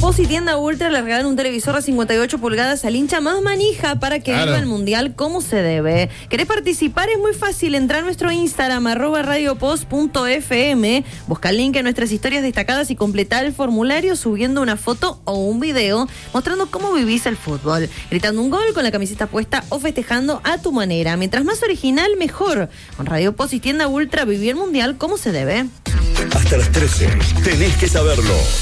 Post y Tienda Ultra le regalan un televisor de 58 pulgadas al hincha más manija para que viva el mundial como se debe. ¿Querés participar? Es muy fácil. Entra a nuestro Instagram, @radiopost.fm, busca el link en nuestras historias destacadas y completa el formulario subiendo una foto o un video mostrando cómo vivís el fútbol, gritando un gol con la camiseta puesta o festejando a tu manera. Mientras más original, mejor. Con Radio Post y Tienda Ultra, viví el mundial como se debe. Hasta las 13, tenés que saberlo.